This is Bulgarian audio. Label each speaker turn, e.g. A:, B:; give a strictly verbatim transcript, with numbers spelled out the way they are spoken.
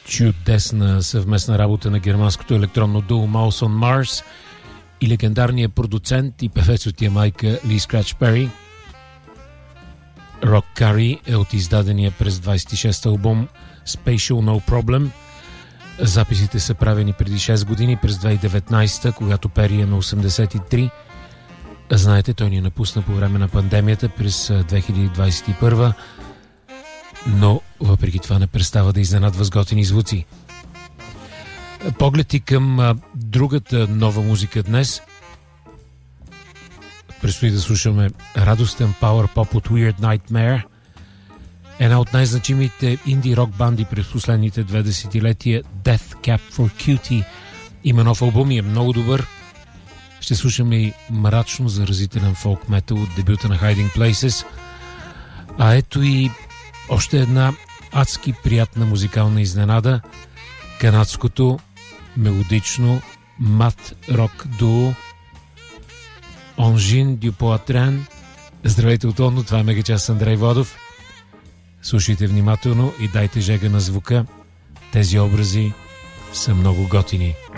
A: чудесна съвместна работа на германското електронно дуо Mouse on Mars и легендарния продуцент и певец от Ямайка Ли Скрач Пери. Rock Curry е от издадения през двайсет и шести албум Spatial No Problem. Записите са правени преди шест години, през две хиляди и деветнайсета, когато Пери е на осемдесет и три. Знаете, той ни напусна по време на пандемията през две хиляди двайсет и първа, но въпреки това не престава да изненадва с готини звуци. Поглед и към а, другата нова музика днес. Предстои да слушаме радостен power pop от Weird Nightmare, една от най-значимите инди-рок банди през последните две десетилетия, Death Cab for Cutie. Има нов албум и е много добър. Ще слушаме и мрачно заразителен фолк метал от дебюта на Hiding Places. А ето и още една адски приятна музикална изненада. Канадското мелодично мат рок дуо Engine du Poitrain. Здравейте от Лондон, това е Мегачас с Андрей Водов. Слушайте внимателно и дайте жега на звука. Тези образи са много готини.